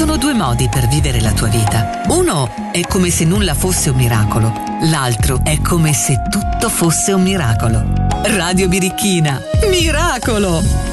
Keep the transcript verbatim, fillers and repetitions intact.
sono due modi per vivere la tua vita. Uno è come se nulla fosse un miracolo, l'altro è come se tutto fosse un miracolo. Radio Birichina, miracolo!